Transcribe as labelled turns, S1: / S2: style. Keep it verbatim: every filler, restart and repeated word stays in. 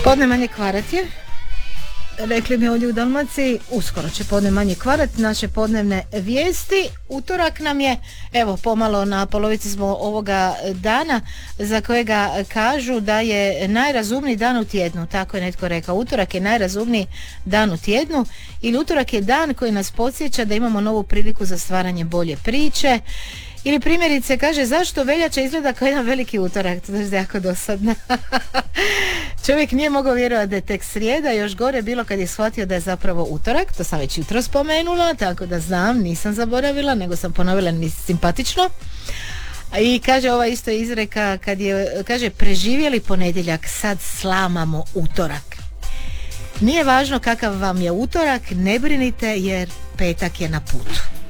S1: Podne manje kvarat je. Rekli mi ovdje u Dalmaciji, uskoro će podne manje kvarat. Naše podnevne vijesti. Utorak nam je, evo pomalo na polovici smo ovoga dana, za kojega kažu da je najrazumniji dan u tjednu. Tako je netko rekao. Utorak je najrazumniji dan u tjednu, ili utorak je dan koji nas podsjeća da imamo novu priliku za stvaranje bolje priče. Ili primjerice kaže, zašto veljača izgleda kao jedan veliki utorak. To je jako dosadno. Čovjek nije mogao vjerovati da je tek srijeda, još gore bilo kad je shvatio da je zapravo utorak. To sam već jutro spomenula, tako da znam, nisam zaboravila, nego sam ponovila, mi simpatično. I kaže ova isto izreka, kad je, kaže, preživjeli ponedjeljak, sad slamamo utorak. Nije važno kakav vam je utorak, ne brinite jer petak je na putu.